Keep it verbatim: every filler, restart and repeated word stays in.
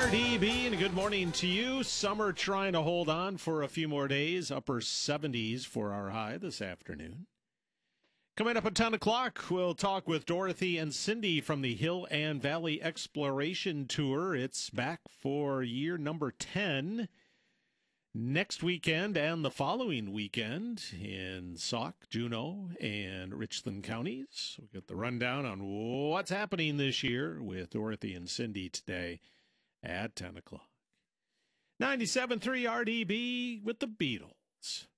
R D B, and a good morning to you. Summer trying to hold on for a few more days. Upper seventies for our high this afternoon. Coming up at ten o'clock, we'll talk with Dorothy and Cindy from the Hill and Valley Exploration Tour. It's back for year number ten. Next weekend and the following weekend in Sauk, Juneau, and Richland counties. We'll get the rundown on what's happening this year with Dorothy and Cindy today at ten o'clock. ninety-seven point three R D B with the Beatles.